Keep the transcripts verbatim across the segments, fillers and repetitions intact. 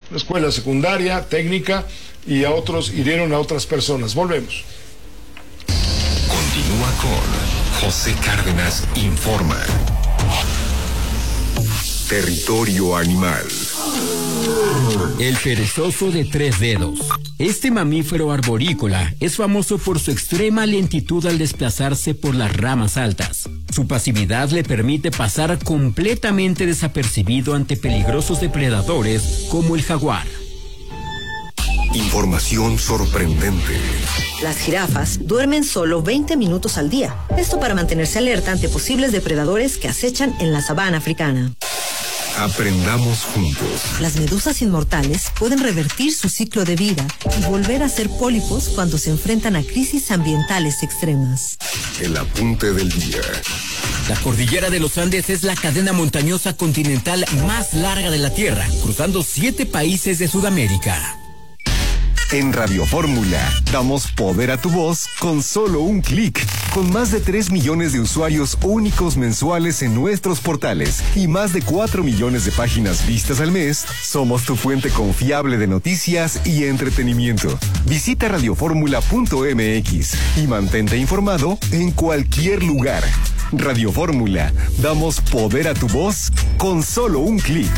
una escuela secundaria, técnica, y a otros hirieron a otras personas. Volvemos. Continúa con José Cárdenas Informa. Territorio Animal. El perezoso de tres dedos. Este mamífero arborícola es famoso por su extrema lentitud al desplazarse por las ramas altas. Su pasividad le permite pasar completamente desapercibido ante peligrosos depredadores como el jaguar. Información sorprendente. Las jirafas duermen solo veinte minutos al día. Esto para mantenerse alerta ante posibles depredadores que acechan en la sabana africana. Aprendamos juntos. Las medusas inmortales pueden revertir su ciclo de vida y volver a ser pólipos cuando se enfrentan a crisis ambientales extremas. El apunte del día. La cordillera de los Andes es la cadena montañosa continental más larga de la Tierra, cruzando siete países de Sudamérica. En Radio Fórmula, damos poder a tu voz con solo un clic. Con más de tres millones de usuarios únicos mensuales en nuestros portales y más de cuatro millones de páginas vistas al mes, somos tu fuente confiable de noticias y entretenimiento. Visita radioformula punto m x y mantente informado en cualquier lugar. Radio Fórmula, damos poder a tu voz con solo un clic.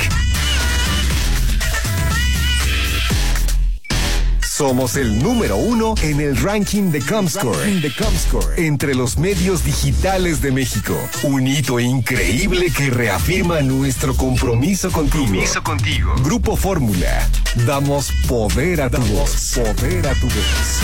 Somos el número uno en el ranking de Comscore, de Comscore entre los medios digitales de México. Un hito increíble que reafirma nuestro compromiso contigo. Compromiso contigo. Grupo Fórmula. Damos poder a tu voz. Poder a tu voz.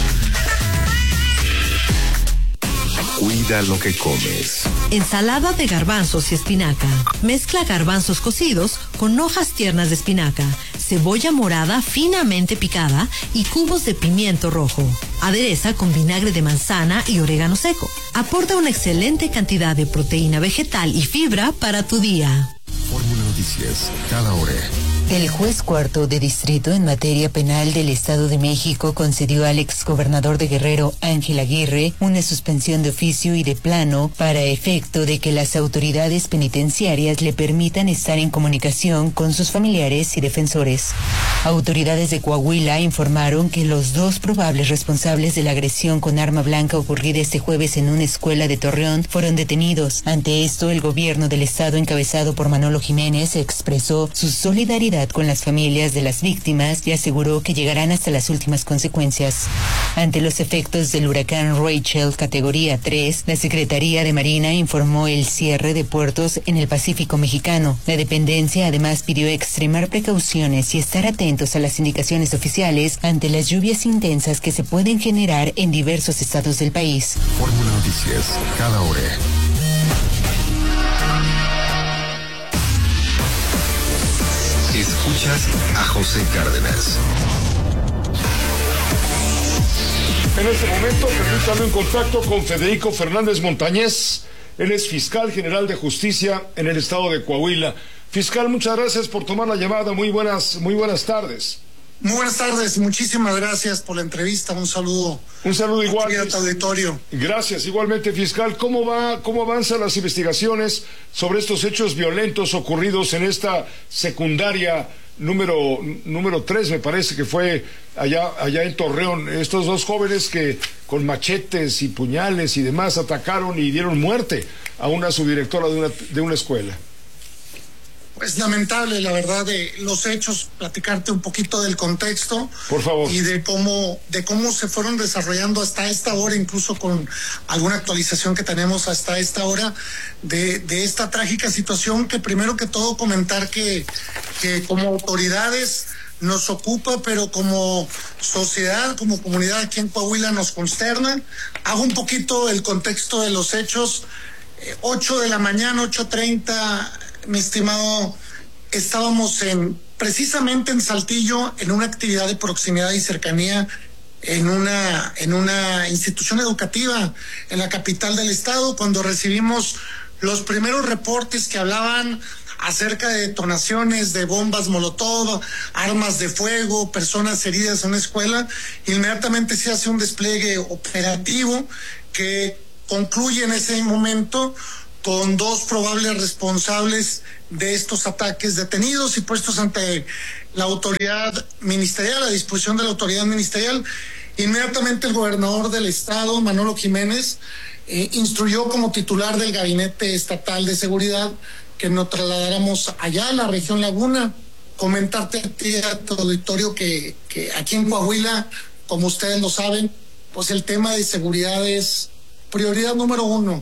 Cuida lo que comes. Ensalada de garbanzos y espinaca. Mezcla garbanzos cocidos con hojas tiernas de espinaca, cebolla morada finamente picada y cubos de pimiento rojo. Adereza con vinagre de manzana y orégano seco. Aporta una excelente cantidad de proteína vegetal y fibra para tu día. Fórmula Noticias, cada hora. El juez cuarto de distrito en materia penal del Estado de México concedió al exgobernador de Guerrero, Ángel Aguirre, una suspensión de oficio y de plano para efecto de que las autoridades penitenciarias le permitan estar en comunicación con sus familiares y defensores. Autoridades de Coahuila informaron que los dos probables responsables de la agresión con arma blanca ocurrida este jueves en una escuela de Torreón fueron detenidos. Ante esto, el gobierno del estado encabezado por Manolo Jiménez expresó su solidaridad con las familias de las víctimas y aseguró que llegarán hasta las últimas consecuencias. Ante los efectos del huracán Rachel categoría tres, la Secretaría de Marina informó el cierre de puertos en el Pacífico mexicano. La dependencia además pidió extremar precauciones y estar atentos a las indicaciones oficiales ante las lluvias intensas que se pueden generar en diversos estados del país. Fórmula Noticias, cada hora. Escuchas a José Cárdenas. En este momento, permítame un contacto con Federico Fernández Montañez. Él es fiscal general de justicia en el estado de Coahuila. Fiscal, muchas gracias por tomar la llamada. Muy buenas, muy buenas tardes. Muy buenas tardes, muchísimas gracias por la entrevista. Un saludo. Un saludo igual. A tu auditorio. Gracias, igualmente, fiscal. ¿Cómo va, cómo avanzan las investigaciones sobre estos hechos violentos ocurridos en esta secundaria número número tres, me parece que fue allá allá en Torreón? Estos dos jóvenes que con machetes y puñales y demás atacaron y dieron muerte a una subdirectora de una de una escuela. Pues lamentable, la verdad, de los hechos, platicarte un poquito del contexto. Por favor. Y de cómo, de cómo se fueron desarrollando hasta esta hora, incluso con alguna actualización que tenemos hasta esta hora, de, de esta trágica situación, que primero que todo comentar que, que como autoridades nos ocupa, pero como sociedad, como comunidad aquí en Coahuila nos consterna. Hago un poquito el contexto de los hechos. Eh, ocho de la mañana, ocho treinta, mi estimado, estábamos en precisamente en Saltillo en una actividad de proximidad y cercanía en una en una institución educativa en la capital del estado, cuando recibimos los primeros reportes que hablaban acerca de detonaciones de bombas molotov, armas de fuego, personas heridas en una escuela. Inmediatamente se hace un despliegue operativo que concluye en ese momento con dos probables responsables de estos ataques detenidos y puestos ante la autoridad ministerial, a disposición de la autoridad ministerial. Inmediatamente el gobernador del estado, Manolo Jiménez, eh, instruyó como titular del Gabinete Estatal de Seguridad que nos trasladáramos allá a la región Laguna. Comentarte a ti, a tu auditorio, que, que aquí en Coahuila, como ustedes lo saben, pues el tema de seguridad es prioridad número uno.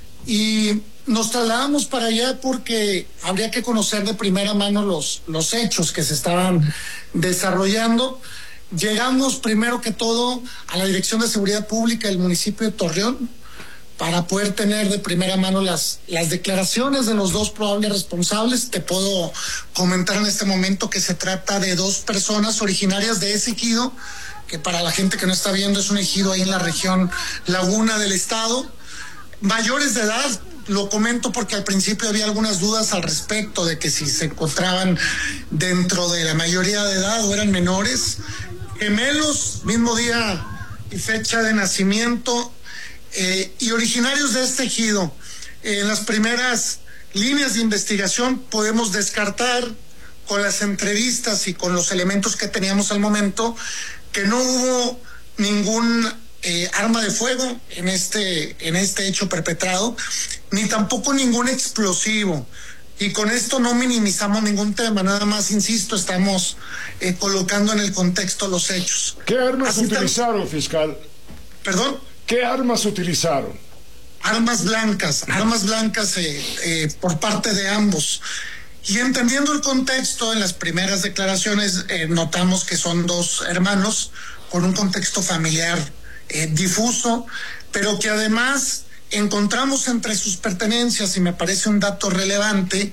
Y nos trasladamos para allá porque habría que conocer de primera mano los, los hechos que se estaban desarrollando. Llegamos primero que todo a la Dirección de Seguridad Pública del municipio de Torreón para poder tener de primera mano las, las declaraciones de los dos probables responsables. Te puedo comentar en este momento que se trata de dos personas originarias de ese ejido, que para la gente que no está viendo es un ejido ahí en la región Laguna del estado, mayores de edad. Lo comento porque al principio había algunas dudas al respecto de que si se encontraban dentro de la mayoría de edad o eran menores. Gemelos, mismo día y fecha de nacimiento, eh, y originarios de este ejido. Eh, en las primeras líneas de investigación podemos descartar, con las entrevistas y con los elementos que teníamos al momento, que no hubo ningún eh, arma de fuego en este, en este hecho perpetrado, ni tampoco ningún explosivo. Y con esto no minimizamos ningún tema, nada más, insisto, estamos eh, colocando en el contexto los hechos. ¿Qué armas Así utilizaron, está... fiscal? ¿Perdón? ¿Qué armas utilizaron? Armas blancas, armas blancas eh, eh, por parte de ambos. Y entendiendo el contexto, en las primeras declaraciones eh, notamos que son dos hermanos con un contexto familiar eh, difuso, pero que además encontramos entre sus pertenencias, y me parece un dato relevante,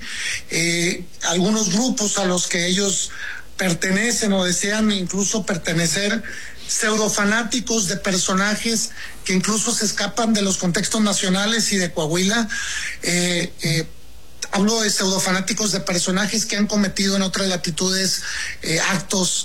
eh, algunos grupos a los que ellos pertenecen o desean incluso pertenecer, pseudofanáticos de personajes que incluso se escapan de los contextos nacionales y de Coahuila. Eh, eh, hablo de pseudofanáticos de personajes que han cometido en otras latitudes eh, actos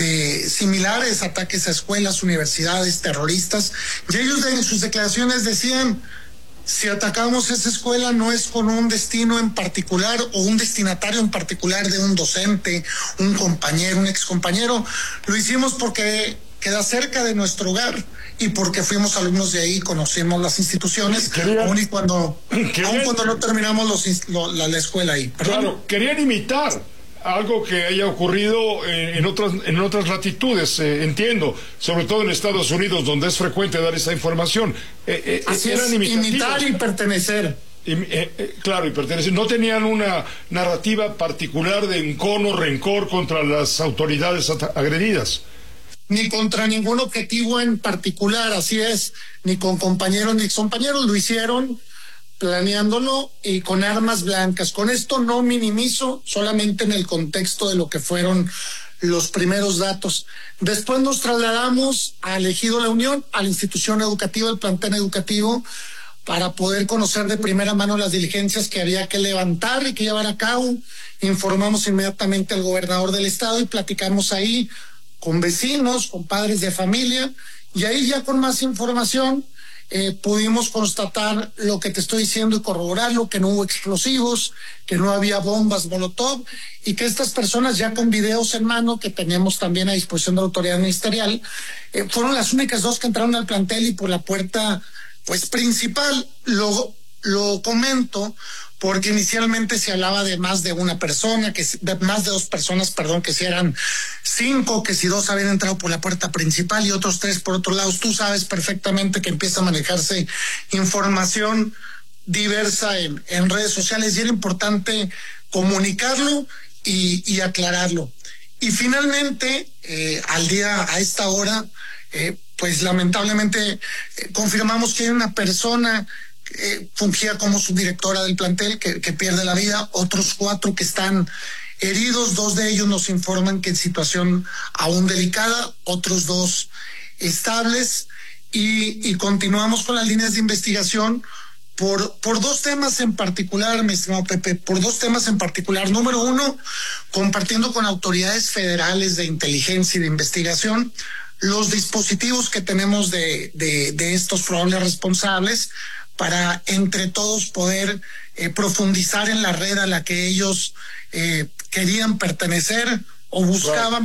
de similares, ataques a escuelas, universidades, terroristas, y ellos en sus declaraciones decían: si atacamos esa escuela no es con un destino en particular o un destinatario en particular de un docente, un compañero, un excompañero, lo hicimos porque queda cerca de nuestro hogar y porque fuimos alumnos de ahí, conocemos las instituciones, querían, aún y cuando, querían, aún cuando no terminamos los, lo, la, la escuela ahí. ¿Perdón? Claro, querían imitar algo que haya ocurrido en, en otras en otras latitudes, eh, entiendo, sobre todo en Estados Unidos, donde es frecuente dar esa información. Eh, eh, Así eran es, imitar y pertenecer. Y, eh, eh, claro, y pertenecer. No tenían una narrativa particular de encono, rencor contra las autoridades agredidas. Ni contra ningún objetivo en particular, así es, ni con compañeros ni excompañeros, lo hicieron planeándolo y con armas blancas. Con esto no minimizo, solamente en el contexto de lo que fueron los primeros datos. Después nos trasladamos al Ejido La Unión, a la institución educativa, el plantel educativo, para poder conocer de primera mano las diligencias que había que levantar y que llevar a cabo. Informamos inmediatamente al gobernador del estado y platicamos ahí con vecinos, con padres de familia, y ahí ya con más información Eh, pudimos constatar lo que te estoy diciendo y corroborarlo, que no hubo explosivos, que no había bombas Molotov, y que estas personas, ya con videos en mano que tenemos también a disposición de la autoridad ministerial, eh, fueron las únicas dos que entraron al plantel y por la puerta pues principal. Lo, lo comento porque inicialmente se hablaba de más de una persona, que de más de dos personas, perdón, que si eran cinco, que si dos habían entrado por la puerta principal y otros tres por otro lado. Tú sabes perfectamente que empieza a manejarse información diversa en, en redes sociales y era importante comunicarlo y, y aclararlo. Y finalmente, eh, al día, a esta hora, eh, pues lamentablemente eh, confirmamos que hay una persona Eh, fungía como subdirectora del plantel que, que pierde la vida, otros cuatro que están heridos, dos de ellos nos informan que en situación aún delicada, otros dos estables, y, y continuamos con las líneas de investigación por, por dos temas en particular, mi estimado Pepe, por dos temas en particular. Número uno, compartiendo con autoridades federales de inteligencia y de investigación los dispositivos que tenemos de, de, de estos probables responsables, para entre todos poder eh, profundizar en la red a la que ellos eh, querían pertenecer, o buscaban